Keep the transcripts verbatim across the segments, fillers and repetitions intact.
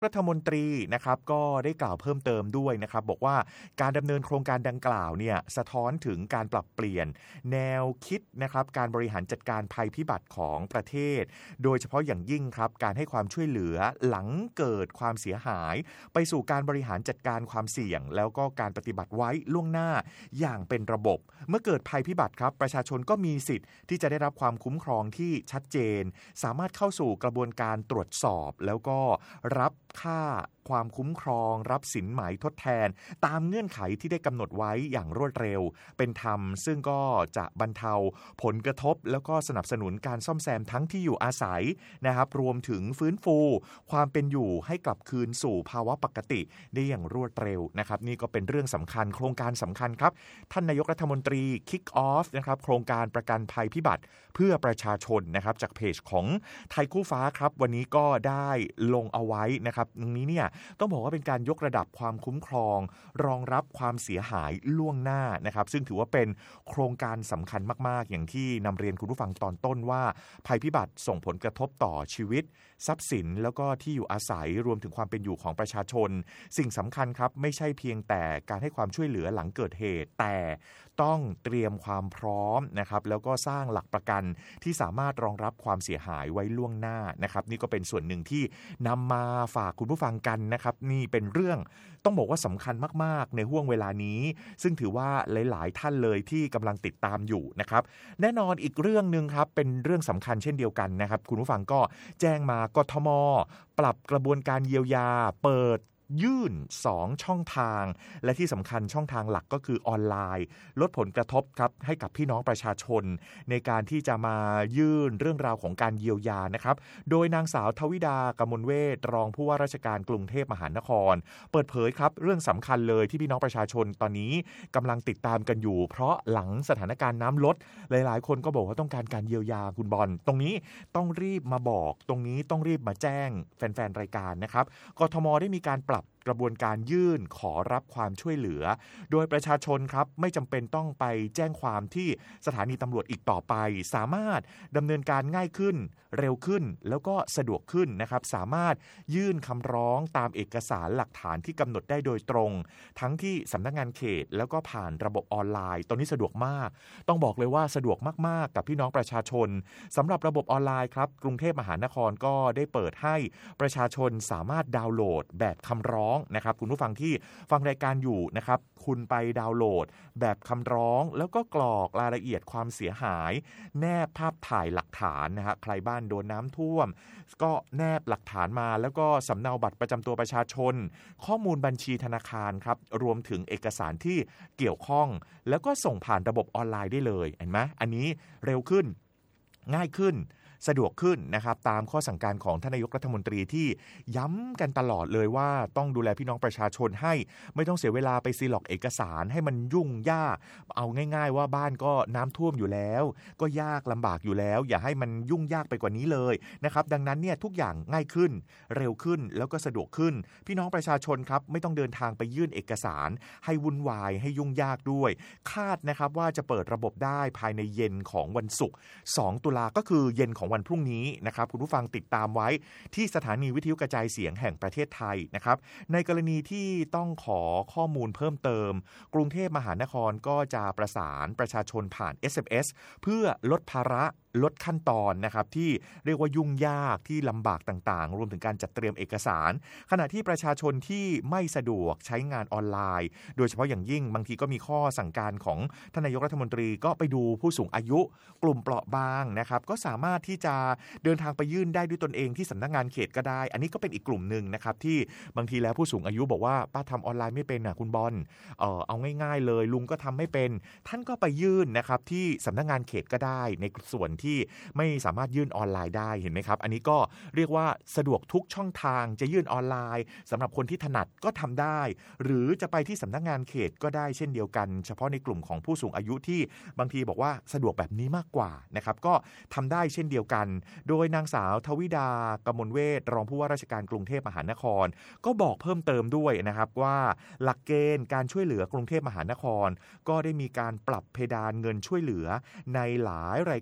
รัฐมนตรีนะครับก็ได้กล่าวเพิ่มเติมด้วยนะครับบอกว่าการดำเนินโครงการดังกล่าวเนี่ยสะท้อนถึงการปรับเปลี่ยนแนวคิดนะครับการบริหารจัดการภัยพิบัติของประเทศโดยเฉพาะอย่างยิ่งครับการให้ความช่วยเหลือหลังเกิดความเสียหายไปสู่การบริหารจัดการความเสี่ยงแล้วก็การปฏิบัติไว้ล่วงหน้าอย่างเป็นระบบเมื่อเกิดภัยพิบัติครับประชาชนก็มีสิทธิ์ที่จะได้รับความคุ้มครองที่ชัดเจนสามารถเข้าสู่กระบวนการตรวจสอบแล้วก็รับค่าความคุ้มครองรับสินไหมทดแทนตามเงื่อนไขที่ได้กำหนดไว้อย่างรวดเร็วเป็นธรรมซึ่งก็จะบรรเทาผลกระทบแล้วก็สนับสนุนการซ่อมแซมทั้งที่อยู่อาศัยนะครับรวมถึงฟื้นฟูความเป็นอยู่ให้กลับคืนสู่ภาวะปกติได้อย่างรวดเร็วนะครับนี่ก็เป็นเรื่องสำคัญโครงการสำคัญครับท่านนายกรัฐมนตรี Kick Off นะครับโครงการประกันภัยพิบัติเพื่อประชาชนนะครับจากเพจของไทยคู่ฟ้าครับวันนี้ก็ได้ลงเอาไว้นะครับตรงนี้เนี่ยต้องบอกว่าเป็นการยกระดับความคุ้มครองรองรับความเสียหายล่วงหน้านะครับซึ่งถือว่าเป็นโครงการสำคัญมากๆอย่างที่นำเรียนคุณผู้ฟังตอนต้นว่าภัยพิบัติส่งผลกระทบต่อชีวิตทรัพย์สินแล้วก็ที่อยู่อาศัยรวมถึงความเป็นอยู่ของประชาชนสิ่งสำคัญครับไม่ใช่เพียงแต่การให้ความช่วยเหลือหลังเกิดเหตุแต่ต้องเตรียมความพร้อมนะครับแล้วก็สร้างหลักประกันที่สามารถรองรับความเสียหายไว้ล่วงหน้านะครับนี่ก็เป็นส่วนหนึ่งที่นำมาฝากคุณผู้ฟังกันนะครับนี่เป็นเรื่องต้องบอกว่าสำคัญมากๆในห่วงเวลานี้ซึ่งถือว่าหลายๆท่านเลยที่กำลังติดตามอยู่นะครับแน่นอนอีกเรื่องนึงครับเป็นเรื่องสำคัญเช่นเดียวกันนะครับคุณผู้ฟังก็แจ้งมากทม.ปรับกระบวนการเยียวยาเปิดยื่นสองช่องทางและที่สำคัญช่องทางหลักก็คือออนไลน์ลดผลกระทบครับให้กับพี่น้องประชาชนในการที่จะมายื่นเรื่องราวของการเยียวยานะครับโดยนางสาวทวิดากมลเวทรองผู้ว่าราชการกรุงเทพมหานครเปิดเผยครับเรื่องสำคัญเลยที่พี่น้องประชาชนตอนนี้กำลังติดตามกันอยู่เพราะหลังสถานการณ์น้ำลดหลายๆคนก็บอกว่าต้องการการเยียวยาคุณบอลตรงนี้ต้องรีบมาบอกตรงนี้ต้องรีบมาแจ้งแฟนๆรายการนะครับกทม.ได้มีการปรับกระบวนการยื่นขอรับความช่วยเหลือโดยประชาชนครับไม่จำเป็นต้องไปแจ้งความที่สถานีตำรวจอีกต่อไปสามารถดำเนินการง่ายขึ้นเร็วขึ้นแล้วก็สะดวกขึ้นนะครับสามารถยื่นคำร้องตามเอกสารหลักฐานที่กำหนดได้โดยตรงทั้งที่สำนักงานเขตแล้วก็ผ่านระบบออนไลน์ตอนนี้สะดวกมากต้องบอกเลยว่าสะดวกมากๆกับพี่น้องประชาชนสำหรับระบบออนไลน์ครับกรุงเทพมหานครก็ได้เปิดให้ประชาชนสามารถดาวน์โหลดแบบคำร้องนะครับคุณผู้ฟังที่ฟังรายการอยู่นะครับคุณไปดาวน์โหลดแบบคำร้องแล้วก็กรอกรายละเอียดความเสียหายแนบภาพถ่ายหลักฐานนะฮะใครบ้านโดนน้ำท่วมก็แนบหลักฐานมาแล้วก็สำเนาบัตรประจำตัวประชาชนข้อมูลบัญชีธนาคารครับรวมถึงเอกสารที่เกี่ยวข้องแล้วก็ส่งผ่านระบบออนไลน์ได้เลยเห็นไหมอันนี้เร็วขึ้นง่ายขึ้นสะดวกขึ้นนะครับตามข้อสั่งการของท่านนายกรัฐมนตรีที่ย้ำกันตลอดเลยว่าต้องดูแลพี่น้องประชาชนให้ไม่ต้องเสียเวลาไปซีล็อกเอกสารให้มันยุ่งยากเอาง่ายๆว่าบ้านก็น้ำท่วมอยู่แล้วก็ยากลำบากอยู่แล้วอย่าให้มันยุ่งยากไปกว่านี้เลยนะครับดังนั้นเนี่ยทุกอย่างง่ายขึ้นเร็วขึ้นแล้วก็สะดวกขึ้นพี่น้องประชาชนครับไม่ต้องเดินทางไปยื่นเอกสารให้วุ่นวายให้ยุ่งยากด้วยคาดนะครับว่าจะเปิดระบบได้ภายในเย็นของวันศุกร์สองตุลาก็คือเย็นของวันพรุ่งนี้นะครับคุณผู้ฟังติดตามไว้ที่สถานีวิทยุกระจายเสียงแห่งประเทศไทยนะครับในกรณีที่ต้องขอข้อมูลเพิ่มเติมกรุงเทพมหานครก็จะประสานประชาชนผ่าน เอส เอ็ม เอส เพื่อลดภาระลดขั้นตอนนะครับที่เรียกว่ายุ่งยากที่ลำบากต่างๆรวมถึงการจัดเตรียมเอกสารขณะที่ประชาชนที่ไม่สะดวกใช้งานออนไลน์โดยเฉพาะอย่างยิ่งบางทีก็มีข้อสั่งการของท่านนายกรัฐมนตรีก็ไปดูผู้สูงอายุกลุ่มเปราะบางนะครับก็สามารถที่จะเดินทางไปยื่นได้ด้วยตนเองที่สำนักงานเขตก็ได้อันนี้ก็เป็นอีกกลุ่มนึงนะครับที่บางทีแล้วผู้สูงอายุบอกว่าป้าทำออนไลน์ไม่เป็นนะคุณบอลเออเอาง่ายๆเลยลุงก็ทำไม่เป็นท่านก็ไปยื่นนะครับที่สำนักงานเขตก็ได้ในส่วนที่ไม่สามารถยื่นออนไลน์ได้เห็นไหมครับอันนี้ก็เรียกว่าสะดวกทุกช่องทางจะยื่นออนไลน์สำหรับคนที่ถนัดก็ทำได้หรือจะไปที่สำนักงานเขตก็ได้เช่นเดียวกันเฉพาะในกลุ่มของผู้สูงอายุที่บางทีบอกว่าสะดวกแบบนี้มากกว่านะครับก็ทำได้เช่นเดียวกันโดยนางสาวทวิดากมลเวทรองผู้ว่าราชการกรุงเทพมหานครก็บอกเพิ่มเติมด้วยนะครับว่าหลักเกณฑ์การช่วยเหลือกรุงเทพมหานครก็ได้มีการปรับเพดานเงินช่วยเหลือในหลายรายการเพื่อ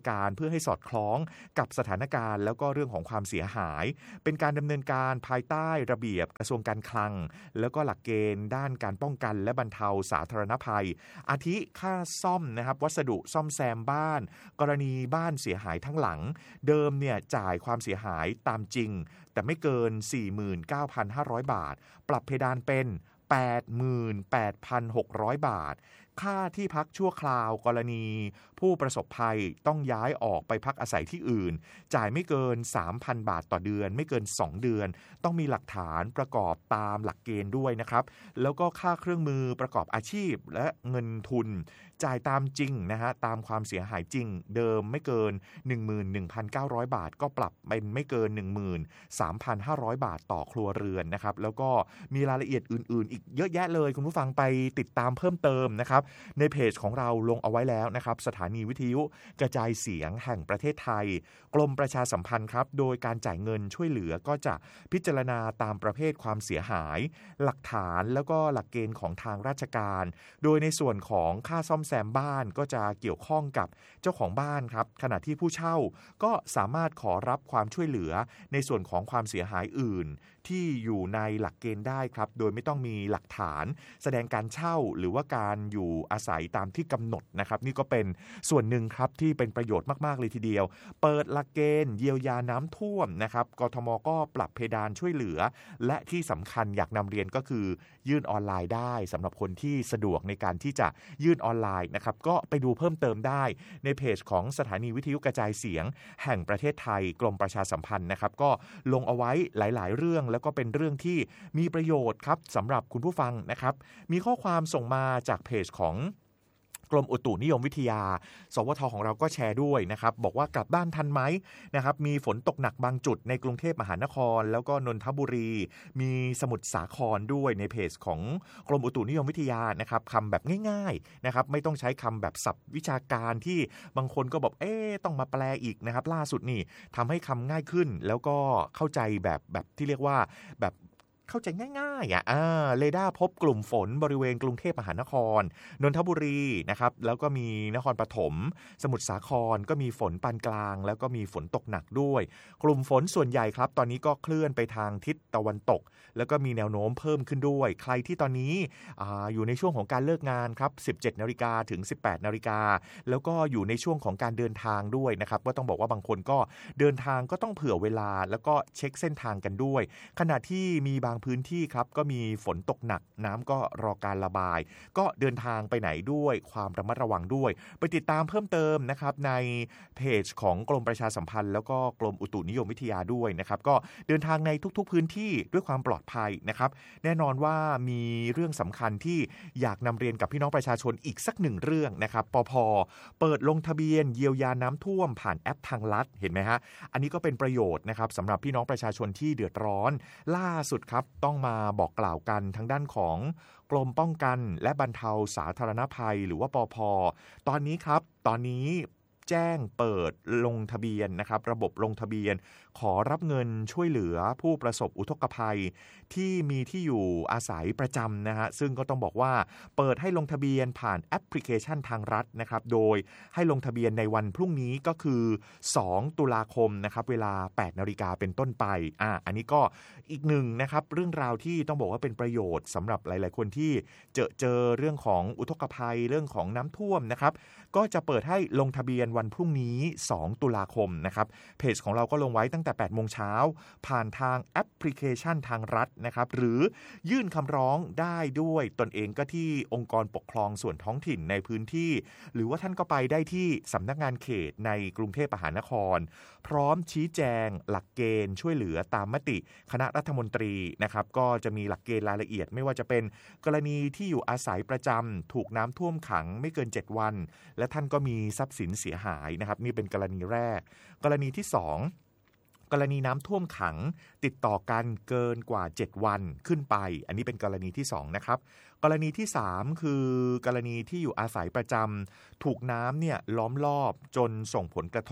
พื่อให้สอดคล้องกับสถานการณ์แล้วก็เรื่องของความเสียหายเป็นการดำเนินการภายใต้ระเบียบกระทรวงการคลังแล้วก็หลักเกณฑ์ด้านการป้องกันและบรรเทาสาธารณภัยอาทิค่าซ่อมนะครับวัสดุซ่อมแซมบ้านกรณีบ้านเสียหายทั้งหลังเดิมเนี่ยจ่ายความเสียหายตามจริงแต่ไม่เกิน สี่หมื่นเก้าพันห้าร้อย บาทปรับเพดานเป็น แปดหมื่นแปดพันหกร้อย บาทค่าที่พักชั่วคราวกรณีผู้ประสบภัยต้องย้ายออกไปพักอาศัยที่อื่นจ่ายไม่เกิน สามพัน บาทต่อเดือนไม่เกินสองเดือนต้องมีหลักฐานประกอบตามหลักเกณฑ์ด้วยนะครับแล้วก็ค่าเครื่องมือประกอบอาชีพและเงินทุนจ่ายตามจริงนะฮะตามความเสียหายจริงเดิมไม่เกิน หนึ่งหมื่นหนึ่งพันเก้าร้อย บาทก็ปรับเป็นไม่เกิน หนึ่งหมื่นสามพันห้าร้อย บาทต่อครัวเรือนนะครับแล้วก็มีรายละเอียดอื่นๆอีกเยอะแยะเลยคุณผู้ฟังไปติดตามเพิ่มเติมนะครับในเพจของเราลงเอาไว้แล้วนะครับสถานีวิทยุกระจายเสียงแห่งประเทศไทยกรมประชาสัมพันธ์ครับโดยการจ่ายเงินช่วยเหลือก็จะพิจารณาตามประเภทความเสียหายหลักฐานแล้วก็หลักเกณฑ์ของทางราชการโดยในส่วนของค่าซ่อมแซมบ้านก็จะเกี่ยวข้องกับเจ้าของบ้านครับขณะที่ผู้เช่าก็สามารถขอรับความช่วยเหลือในส่วนของความเสียหายอื่นที่อยู่ในหลักเกณฑ์ได้ครับโดยไม่ต้องมีหลักฐานแสดงการเช่าหรือว่าการอยู่อาศัยตามที่กำหนดนะครับนี่ก็เป็นส่วนหนึ่งครับที่เป็นประโยชน์มากๆเลยทีเดียวเปิดหลักเกณฑ์เยียวยาน้ำท่วมนะครับกทมก็ปรับเพดานช่วยเหลือและที่สำคัญอยากนำเรียนก็คือยื่นออนไลน์ได้สำหรับคนที่สะดวกในการที่จะยื่นออนไลน์นะครับก็ไปดูเพิ่มเติมได้ในเพจของสถานีวิทยุกระจายเสียงแห่งประเทศไทยกรมประชาสัมพันธ์นะครับก็ลงเอาไว้หลายๆเรื่องแล้วก็เป็นเรื่องที่มีประโยชน์ครับสำหรับคุณผู้ฟังนะครับมีข้อความส่งมาจากเพจของกรมอุตุนิยมวิทยาสวทของเราก็แชร์ด้วยนะครับบอกว่ากลับบ้านทันไหมนะครับมีฝนตกหนักบางจุดในกรุงเทพมหานครแล้วก็นนทบุรีมีสมุทรสาครด้วยในเพจของกรมอุตุนิยมวิทยานะครับคำแบบง่ายๆนะครับไม่ต้องใช้คำแบบศัพท์วิชาการที่บางคนก็บอกเอ๊ะต้องมาแปลอีกนะครับล่าสุดนี่ทำให้คำง่ายขึ้นแล้วก็เข้าใจแบบแบบที่เรียกว่าแบบเข้าใจง่ายๆอ่ะอ่าเรดาร์พบกลุ่มฝนบริเวณกรุงเทพมหานครนนทบุรีนะครับแล้วก็มีนครปฐมสมุทรสาครก็มีฝนปานกลางแล้วก็มีฝนตกหนักด้วยกลุ่มฝนส่วนใหญ่ครับตอนนี้ก็เคลื่อนไปทางทิศตะวันตกแล้วก็มีแนวโน้มเพิ่มขึ้นด้วยใครที่ตอนนี้ อ, อยู่ในช่วงของการเลิกงานครับ สิบเจ็ดนาฬิกาถึง สิบแปดนาฬิกาแล้วก็อยู่ในช่วงของการเดินทางด้วยนะครับก็ต้องบอกว่าบางคนก็เดินทางก็ต้องเผื่อเวลาแล้วก็เช็คเส้นทางกันด้วยขณะที่มีบางพื้นที่ครับก็มีฝนตกหนักน้ำก็รอการระบายก็เดินทางไปไหนด้วยความระมัดระวังด้วยไปติดตามเพิ่มเติมนะครับในเพจของกรมประชาสัมพันธ์แล้วก็กรมอุตุนิยมวิทยาด้วยนะครับก็เดินทางในทุกๆพื้นที่ด้วยความปลอดภัยนะครับแน่นอนว่ามีเรื่องสำคัญที่อยากนำเรียนกับพี่น้องประชาชนอีกสักหนึ่งเรื่องนะครับปภ.เปิดลงทะเบียนเยียวยาน้ำท่วมผ่านแอปทางลัดเห็นไหมฮะอันนี้ก็เป็นประโยชน์นะครับสำหรับพี่น้องประชาชนที่เดือดร้อนล่าสุดครับต้องมาบอกกล่าวกันทางด้านของกรมป้องกันและบรรเทาสาธารณภัยหรือว่าปภ.ตอนนี้ครับตอนนี้แจ้งเปิดลงทะเบียนนะครับระบบลงทะเบียนขอรับเงินช่วยเหลือผู้ประสบอุทกภัยที่มีที่อยู่อาศัยประจำนะฮะซึ่งก็ต้องบอกว่าเปิดให้ลงทะเบียนผ่านแอปพลิเคชันทางรัฐนะครับโดยให้ลงทะเบียนในวันพรุ่งนี้ก็คือสองตุลาคมนะครับเวลา แปดนาฬิกาเป็นต้นไปอ่าอันนี้ก็อีกหนึ่งนะครับเรื่องราวที่ต้องบอกว่าเป็นประโยชน์สำหรับหลายๆคนที่เจอเจอเรื่องของอุทกภัยเรื่องของน้ำท่วมนะครับก็จะเปิดให้ลงทะเบียนวันพรุ่งนี้สองตุลาคมนะครับเพจของเราก็ลงไว้ตั้งแต่ แปดโมงเช้าผ่านทางแอปพลิเคชันทางรัฐนะครับหรือยื่นคำร้องได้ด้วยตนเองก็ที่องค์กรปกครองส่วนท้องถิ่นในพื้นที่หรือว่าท่านก็ไปได้ที่สำนักงานเขตในกรุงเทพมหานครพร้อมชี้แจงหลักเกณฑ์ช่วยเหลือตามมติคณะรัฐมนตรีนะครับก็จะมีหลักเกณฑ์รายละเอียดไม่ว่าจะเป็นกรณีที่อยู่อาศัยประจำถูกน้ำท่วมขังไม่เกินเจ็ดวันและท่านก็มีทรัพย์สินเสียหายนะครับนี่เป็นกรณีแรกกรณีที่สองกรณีน้ำท่วมขังติดต่อกันเกินกว่าเจ็ดวันขึ้นไปอันนี้เป็นกรณีที่สองนะครับกรณีที่สามคือกรณีที่อยู่อาศัยประจำถูกน้ำเนี่ยล้อมรอบจนส่งผลกระทบ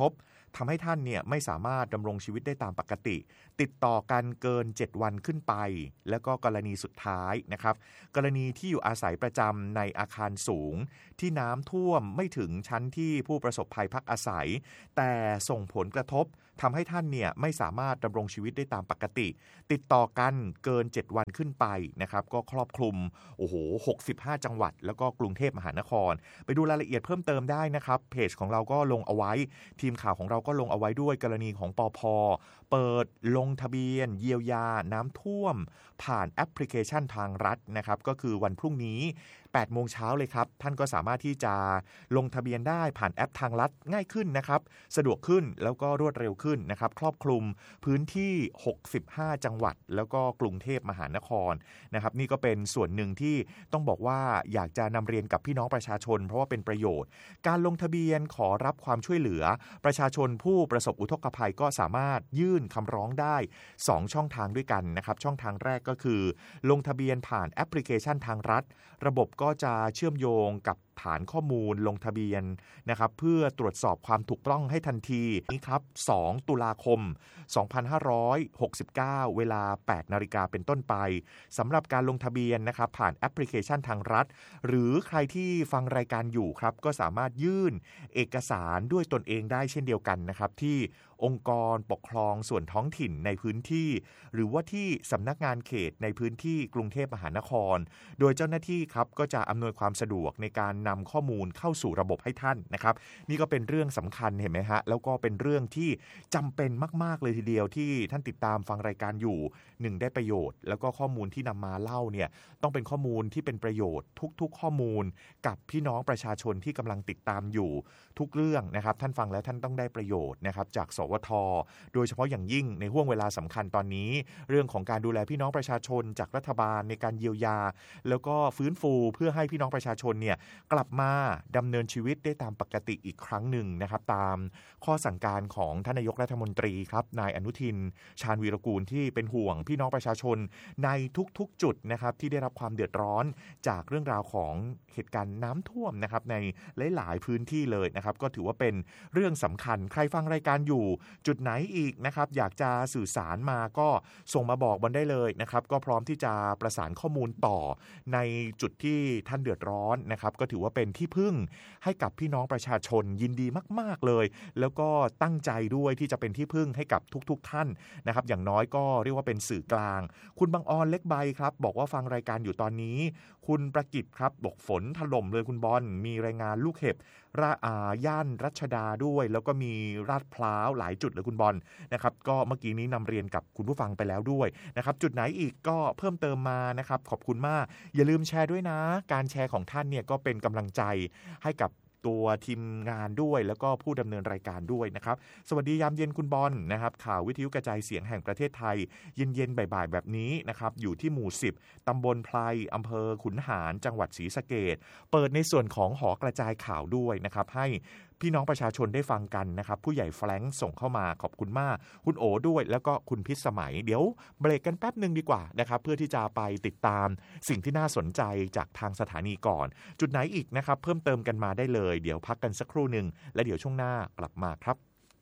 ทำให้ท่านเนี่ยไม่สามารถดำรงชีวิตได้ตามปกติติดต่อกันเกินเจ็ดวันขึ้นไปแล้วก็กรณีสุดท้ายนะครับกรณีที่อยู่อาศัยประจำในอาคารสูงที่น้ำท่วมไม่ถึงชั้นที่ผู้ประสบภัยพักอาศัยแต่ส่งผลกระทบทำให้ท่านเนี่ยไม่สามารถดำรงชีวิตได้ตามปกติติดต่อกันเกินเจ็ดวันขึ้นไปนะครับก็ครอบคลุมโอ้โหหกสิบห้าจังหวัดแล้วก็กรุงเทพมหานครไปดูรายละเอียดเพิ่มเติมได้นะครับเพจของเราก็ลงเอาไว้ทีมข่าวของเราก็ลงเอาไว้ด้วยกรณีของปภ.เปิดลงทะเบียนเยียวยาน้ำท่วมผ่านแอปพลิเคชันทางรัฐนะครับก็คือวันพรุ่งนี้แปดโมงเช้าเลยครับท่านก็สามารถที่จะลงทะเบียนได้ผ่านแอปทางรัฐง่ายขึ้นนะครับสะดวกขึ้นแล้วก็รวดเร็วขึ้นนะครับครอบคลุมพื้นที่หกสิบห้าจังหวัดแล้วก็กรุงเทพมหานครนะครับนี่ก็เป็นส่วนหนึ่งที่ต้องบอกว่าอยากจะนำเรียนกับพี่น้องประชาชนเพราะว่าเป็นประโยชน์การลงทะเบียนขอรับความช่วยเหลือประชาชนผู้ประสบอุทกภัยก็สามารถยื่นคำร้องได้สองช่องทางด้วยกันนะครับช่องทางแรกก็คือลงทะเบียนผ่านแอปพลิเคชันทางรัฐระบบก็จะเชื่อมโยงกับฐานข้อมูลลงทะเบียนนะครับเพื่อตรวจสอบความถูกต้องให้ทันทีนี้ครับสองตุลาคมสองพันห้าร้อยหกสิบเก้าเวลา แปดนาฬิกาเป็นต้นไปสำหรับการลงทะเบียนนะครับผ่านแอปพลิเคชันทางรัฐหรือใครที่ฟังรายการอยู่ครับก็สามารถยื่นเอกสารด้วยตนเองได้เช่นเดียวกันนะครับที่องค์กรปกครองส่วนท้องถิ่นในพื้นที่หรือว่าที่สำนักงานเขตในพื้นที่กรุงเทพมหานครโดยเจ้าหน้าที่ครับก็จะอำนวยความสะดวกในการนำข้อมูลเข้าสู่ระบบให้ท่านนะครับนี่ก็เป็นเรื่องสำคัญเห็นไหมฮะแล้วก็เป็นเรื่องที่จำเป็นมากๆเลยทีเดียวที่ท่านติดตามฟังรายการอยู่หนึ่งได้ประโยชน์แล้วก็ข้อมูลที่นำมาเล่าเนี่ยต้องเป็นข้อมูลที่เป็นประโยชน์ทุกๆข้อมูลกับพี่น้องประชาชนที่กำลังติดตามอยู่ทุกเรื่องนะครับท่านฟังแล้วท่านต้องได้ประโยชน์นะครับจากสวท.โดยเฉพาะอย่างยิ่งในห่วงเวลาสำคัญตอนนี้เรื่องของการดูแลพี่น้องประชาชนจากรัฐบาลในการเยียวยาแล้วก็ฟื้นฟูเพื่อให้พี่น้องประชาชนเนี่ยกลับมาดำเนินชีวิตได้ตามปกติอีกครั้งหนึ่งนะครับตามข้อสั่งการของท่านนายกรัฐมนตรีครับนายอนุทินชาญวีรกูลที่เป็นห่วงพี่น้องประชาชนในทุกๆจุดนะครับที่ได้รับความเดือดร้อนจากเรื่องราวของเหตุการณ์น้ำท่วมนะครับในหลายๆพื้นที่เลยนะครับก็ถือว่าเป็นเรื่องสำคัญใครฟังรายการอยู่จุดไหนอีกนะครับอยากจะสื่อสารมาก็ส่งมาบอกบนได้เลยนะครับก็พร้อมที่จะประสานข้อมูลต่อในจุดที่ท่านเดือดร้อนนะครับก็ถือว่าเป็นที่พึ่งให้กับพี่น้องประชาชนยินดีมากๆเลยแล้วก็ตั้งใจด้วยที่จะเป็นที่พึ่งให้กับทุกๆท่านนะครับอย่างน้อยก็เรียกว่าเป็นสื่อกลางคุณบังออนเล็กใบครับบอกว่าฟังรายการอยู่ตอนนี้คุณประกิตครับบอกฝนถล่มเลยคุณบอลมีรายงานลูกเห็บราอ่าย่านรัชดาด้วยแล้วก็มีลาดพร้าวหลายจุดเลยคุณบอลนะครับก็เมื่อกี้นี้นำเรียนกับคุณผู้ฟังไปแล้วด้วยนะครับจุดไหนอีกก็เพิ่มเติมมานะครับขอบคุณมากอย่าลืมแชร์ด้วยนะการแชร์ของท่านเนี่ยก็เป็นกำลังใจให้กับตัวทีมงานด้วยแล้วก็ผู้ดำเนินรายการด้วยนะครับสวัสดียามเย็นคุณบอลนะครับข่าววิทยุกระจายเสียงแห่งประเทศไทยเย็นๆบ่ายๆแบบนี้นะครับอยู่ที่หมู่สิบตำบลไพรอำเภอขุนหารจังหวัดศรีสะเกษเปิดในส่วนของหอกระจายข่าวด้วยนะครับให้พี่น้องประชาชนได้ฟังกันนะครับผู้ใหญ่แฟรงค์ส่งเข้ามาขอบคุณมากคุณโอด้วยแล้วก็คุณพิษสมัยเดี๋ยวเบรกกันแป๊บนึงดีกว่านะครับเพื่อที่จะไปติดตามสิ่งที่น่าสนใจจากทางสถานีก่อนจุดไหนอีกนะครับเพิ่มเติมกันมาได้เลยเดี๋ยวพักกันสักครู่นึงและเดี๋ยวช่วงหน้ากลับมาครับ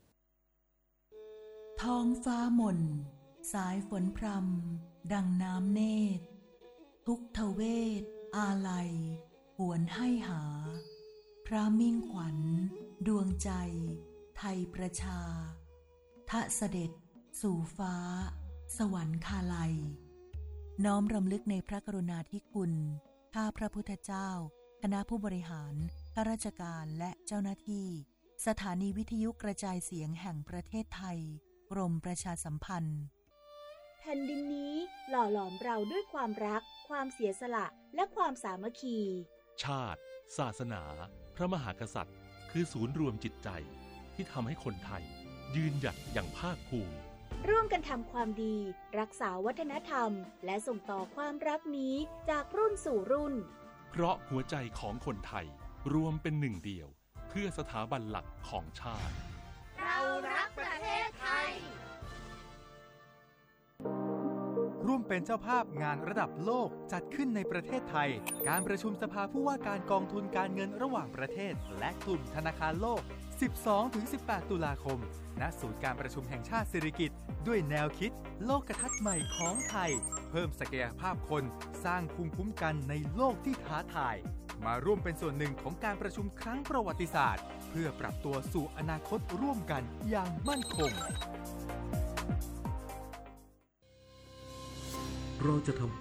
ท้องฟ้าหม่นสายฝนพรำดังน้ำเนตรทุกทเวทอาลัยหวนให้หาพระมิ่งขวัญดวงใจไทยประชาทะเสด็จสู่ฟ้าสวรรคาลัยน้อมรำลึกในพระกรุณาธิคุณข้าพระพุทธเจ้าคณะผู้บริหารข้าราชการและเจ้าหน้าที่สถานีวิทยุกระจายเสียงแห่งประเทศไทยกรมประชาสัมพันธ์แผ่นดินนี้หล่อหลอมเราด้วยความรักความเสียสละและความสามัคคีชาติศาสนาพระมหากษัตริย์คือศูนย์รวมจิตใจที่ทำให้คนไทยยืนหยัดอย่างภาคภูมิร่วมกันทำความดีรักษาวัฒนธรรมและส่งต่อความรักนี้จากรุ่นสู่รุ่นเพราะหัวใจของคนไทยรวมเป็นหนึ่งเดียวเพื่อสถาบันหลักของชาติเรารักประเทศไทยร่วมเป็นเจ้าภาพงานระดับโลกจัดขึ้นในประเทศไทยการประชุมสภาผู้ว่าการกองทุนการเงินระหว่างประเทศและกลุ่มธนาคารโลกสิบสองถึงสิบแปด ตุลาคม ณ ศูนย์การประชุมแห่งชาติสิริกิติ์ด้วยแนวคิดโลกทัศน์ใหม่ของไทยเพิ่มศักยภาพคนสร้างภูมิคุ้มกันในโลกที่ท้าทายมาร่วมเป็นส่วนหนึ่งของการประชุมครั้งประวัติศาสตร์เพื่อปรับตัวสู่อนาคตร่วมกันอย่างมั่นคงเราจะทำ